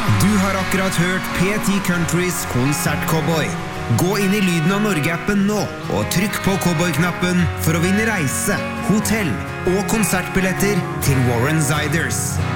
Du har akkurat hørt P10 Countries Konsertcowboy. Gå inn i Lyden av Norge-appen nå, og trykk på cowboy-knappen for å vinne reise, hotell og konsertbilletter til Warren Ziders.